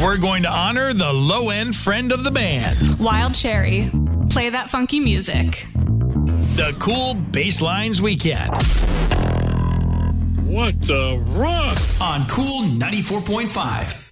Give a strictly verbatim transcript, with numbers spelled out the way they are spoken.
we're going to honor the low-end friend of the band. Wild Cherry. Play that funky music. The Cool Basslines Weekend. What the rock? On Cool ninety-four point five.